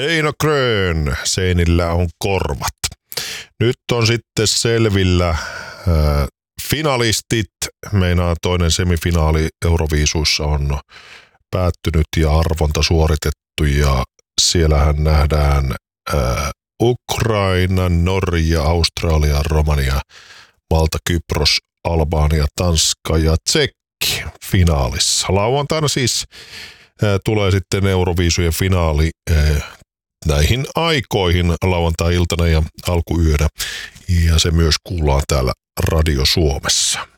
Eino Grön, seinillä on korvat. Nyt on sitten selvillä finalistit. Meinaa toinen semifinaali Euroviisuissa on päättynyt ja arvonta suoritettu ja siellähän nähdään Ukraina, Norja, Australia, Romania, Malta, Kypros, Albania, Tanska ja Tsekki finaalissa. Lauantaina siis tulee sitten Euroviisujen finaali näihin aikoihin lauantai-iltana ja alkuyönä ja se myös kuullaan täällä Radio Suomessa.